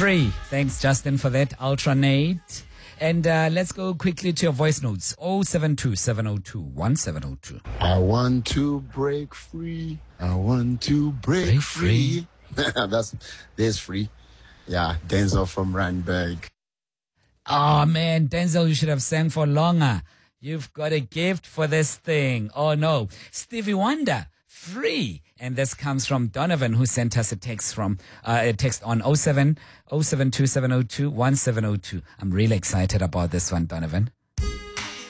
Free. Thanks, Justin, for that. Ultranate. And let's go quickly to your voice notes. 072 702 1702. I want to break free. I want to break free. There's free. Yeah, Denzel from Randburg. Oh, man, Denzel, you should have sang for longer. You've got a gift for this thing. Oh, no. Stevie Wonder, Free. And this comes from Donovan, who sent us a text on 072 702 1702. I'm really excited about this one, Donovan.